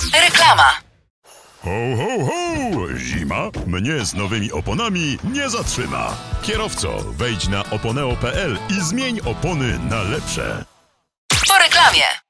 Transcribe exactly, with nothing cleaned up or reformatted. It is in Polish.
Reklama. Ho, ho, ho! Zima mnie z nowymi oponami nie zatrzyma. Kierowco, wejdź na oponeo kropka pe el i zmień opony na lepsze. Po reklamie.